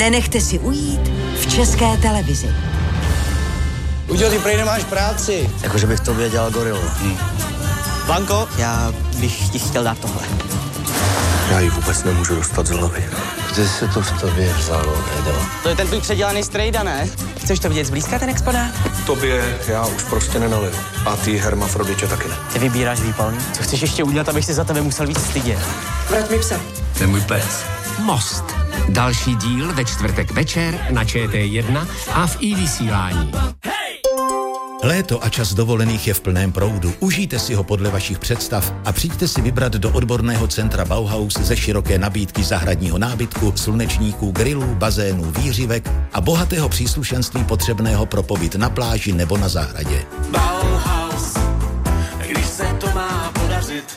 Nenechte si ujít v České televizi. Udělal, ty prej nemáš práci. Jakože bych tobě dělal gorilu. Blanko? Já bych ti chtěl dát tohle. Já ji vůbec nemůžu dostat z hlavy. Kde se to v tobě vzalo, Edo? To je ten tvůj předělaný strejda, ne? Chceš to vidět zblízka, ten exponát? Tobě já už prostě nenaliju. A ty hermafroditě taky ne. Ty vybíráš výpalný? Co chceš ještě udělat, abych si za tebe musel víc stydět? Vrať mi psa. To je můj pes. Most. Další díl ve čtvrtek večer na ČT1 a v iVysílání. Léto a čas dovolených je v plném proudu. Užijte si ho podle vašich představ a přijďte si vybrat do odborného centra Bauhaus ze široké nabídky zahradního nábytku, slunečníků, grillů, bazénů, výřivek a bohatého příslušenství potřebného pro pobyt na pláži nebo na zahradě. Bauhaus, když se to má podařit.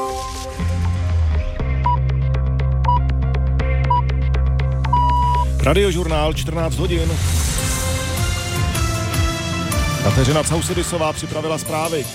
Radiožurnál 14 hodin. Kateřina Causedisová připravila zprávy.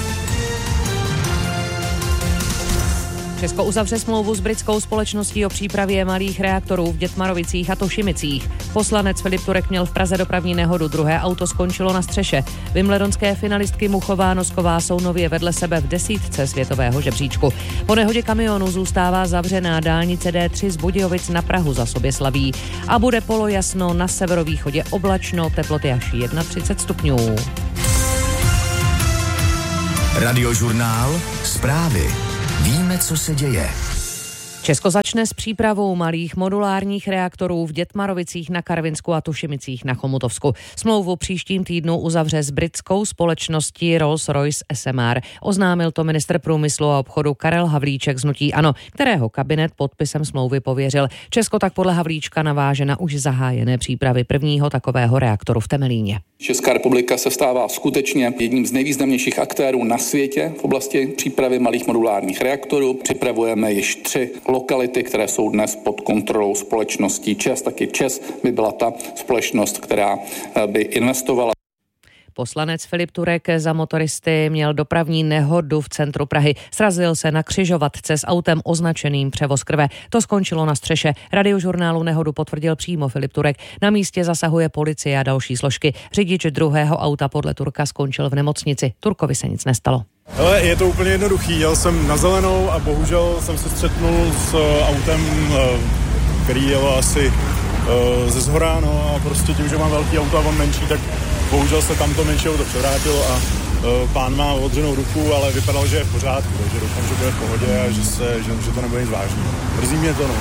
Česko uzavře smlouvu s britskou společností o přípravě malých reaktorů v Dětmarovicích a Tošimicích. Poslanec Filip Turek měl v Praze dopravní nehodu, druhé auto skončilo na střeše. Wimbledonské finalistky Muchová Nosková jsou nově vedle sebe v desítce světového žebříčku. Po nehodě kamionu zůstává zavřená dálnice D3 z Budějovic na Prahu za Soběslaví a bude polojasno, na severovýchodě oblačno, teploty až 31 stupňů. Radiožurnál zprávy. Víme, co se děje. Česko začne s přípravou malých modulárních reaktorů v Dětmarovicích na Karvinsku a Tušimicích na Chomutovsku. Smlouvu příštím týdnu uzavře s britskou společností Rolls-Royce SMR. Oznámil to ministr průmyslu a obchodu Karel Havlíček z hnutí ANO, kterého kabinet podpisem smlouvy pověřil. Česko tak podle Havlíčka naváže na už zahájené přípravy prvního takového reaktoru v Temelíně. Česká republika se stává skutečně jedním z nejvýznamnějších aktérů na světě v oblasti přípravy malých modulárních reaktorů. Připravujeme již 3 lokality, které jsou dnes pod kontrolou společností ČEZ. Taky ČEZ by byla ta společnost, která by investovala. Poslanec Filip Turek za motoristy měl dopravní nehodu v centru Prahy. Srazil se na křižovatce s autem označeným převoz krve. To skončilo na střeše. Radiožurnálu nehodu potvrdil přímo Filip Turek. Na místě zasahuje policie a další složky. Řidič druhého auta podle Turka skončil v nemocnici. Turkovi se nic nestalo. Ale je to úplně jednoduchý. Jel jsem na zelenou a bohužel jsem se střetnul s autem, který jel asi ze zhora, no a prostě tím, že mám velký auto a on menší, tak bohužel se tam to menší auto převrátilo a pán má odřenou ruku, ale vypadalo, že je v pořádku, takže doufám, že bude v pohodě a že to nebude nic vážného. Mrzí mě to, no.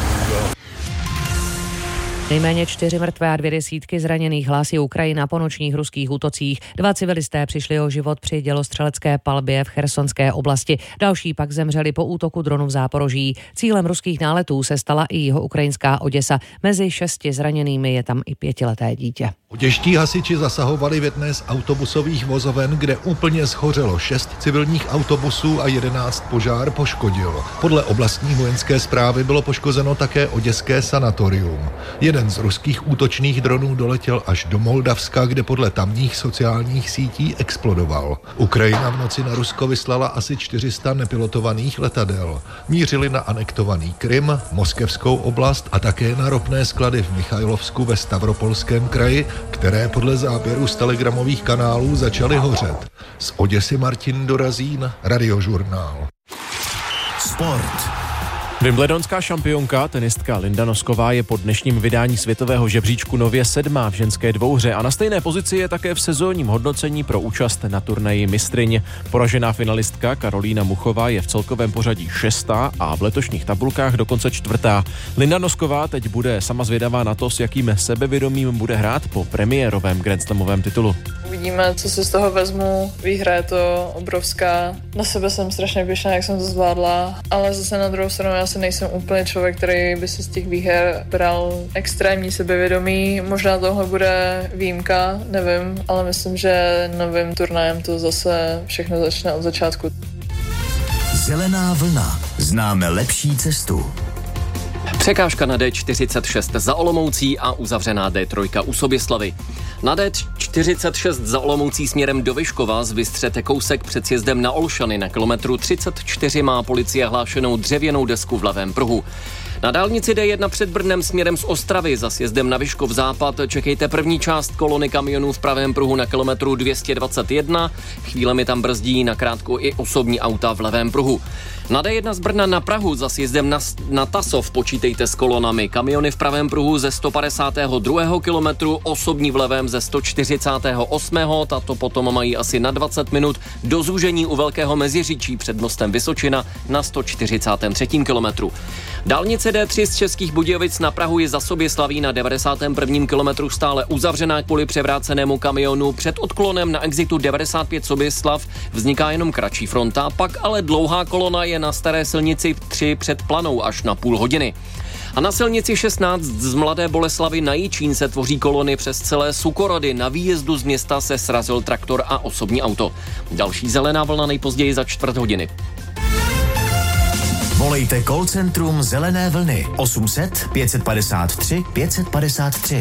Nejméně 4 mrtvé a 2 desítky zraněných hlásí Ukrajina po nočních ruských útocích. 2 civilisté přišli o život při dělostřelecké palbě v Chersonské oblasti. Další pak zemřeli po útoku dronu v Záporoží. Cílem ruských náletů se stala i jihoukrájinská Oděsa. Mezi 6 zraněnými je tam i 5leté dítě. Oděští hasiči zasahovali v jedné z autobusových vozoven, kde úplně shořelo 6 civilních autobusů a 11 požár poškodil. Podle oblastní vojenské správy bylo poškozeno také oděské sanatorium. Jeden z ruských útočných dronů doletěl až do Moldavska, kde podle tamních sociálních sítí explodoval. Ukrajina v noci na Rusko vyslala asi 400 nepilotovaných letadel. Mířili na anektovaný Krym, Moskevskou oblast a také na ropné sklady v Michajlovsku ve Stavropolském kraji, které podle záběru z telegramových kanálů začaly hořet. Z Oděsy Martin Dorazín, Radiožurnál. Sport. Wimbledonská šampionka, tenistka Linda Nosková, je po dnešním vydání světového žebříčku nově 7. v ženské dvouhře a na stejné pozici je také v sezónním hodnocení pro účast na turnaji mistryň. Poražená finalistka Karolína Muchová je v celkovém pořadí 6. a v letošních tabulkách dokonce 4. Linda Nosková teď bude sama zvědavá na to, s jakým sebevědomím bude hrát po premiérovém grandslamovém titulu. Uvidíme, co si z toho vezmu. Výhra je to obrovská. Na sebe jsem strašně pyšná, jak jsem to zvládla, ale zase na druhou stranu já si nejsem úplně člověk, který by si z těch výher bral extrémní sebevědomí. Možná tohle bude výjimka, nevím, ale myslím, že novým turnajem to zase všechno začne od začátku. Zelená vlna. Známe lepší cestu. Překážka na D46 za Olomoucí a uzavřená D3 u Soběslavy. Na D46 za Olomoucí směrem do Vyškova zvystřete kousek před sjezdem na Olšany. Na kilometru 34 má policie hlášenou dřevěnou desku v levém pruhu. Na dálnici D1 před Brnem směrem z Ostravy za sjezdem na Vyškov západ čekejte první část kolony kamionů v pravém pruhu na kilometru 221. Chvílemi tam brzdí na krátku i osobní auta v levém pruhu. Na D1 z Brna na Prahu za sjezdem na Tasov počítejte s kolonami. Kamiony v pravém pruhu ze 152. kilometru, osobní v levém ze 148. Tato potom mají asi na 20 minut do zúžení u Velkého Meziříčí před mostem Vysočina na 143. kilometru. Dálnice D3 z Českých Budějovic na Prahu je za Soběslaví na 91. kilometru stále uzavřená kvůli převrácenému kamionu. Před odklonem na exitu 95 Soběslav vzniká jenom kratší fronta, pak ale dlouhá kolona je na staré silnici 3 před Planou až na půl hodiny. A na silnici 16 z Mladé Boleslavi na Jičín se tvoří kolony přes celé Sukorody. Na výjezdu z města se srazil traktor a osobní auto. Další zelená vlna nejpozději za 4 hodiny. Volejte call centrum Zelené vlny 800 553 553.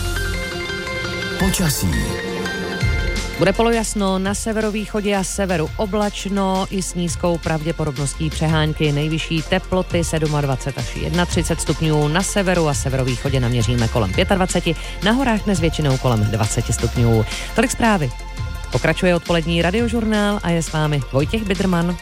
Počasí. Bude polojasno, na severovýchodě a severu oblačno i s nízkou pravděpodobností přehánky. Nejvyšší teploty 27 až 31 stupňů, na severu a severovýchodě naměříme kolem 25, na horách dnes většinou kolem 20 stupňů. Tolik zprávy. Pokračuje odpolední radiožurnál a je s vámi Vojtěch Bidrman.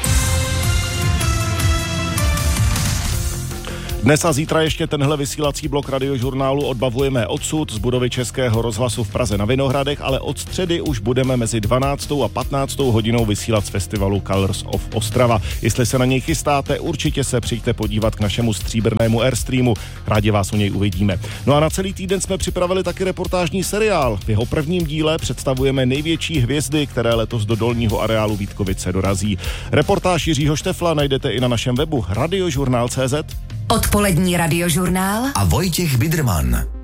Dnes a zítra ještě tenhle vysílací blok radiožurnálu odbavujeme odsud z budovy Českého rozhlasu v Praze na Vinohradech, ale od středy už budeme mezi 12. a 15. hodinou vysílat z festivalu Colors of Ostrava. Jestli se na něj chystáte, určitě se přijďte podívat k našemu stříbrnému Airstreamu. Rádi vás u něj uvidíme. No a na celý týden jsme připravili taky reportážní seriál. V jeho prvním díle představujeme největší hvězdy, které letos do dolního areálu Vítkovice dorazí. Reportáž Jiřího Štefla najdete i na našem webu radiožurnál.cz. Odpolední radiožurnál a Vojtěch Bidrman.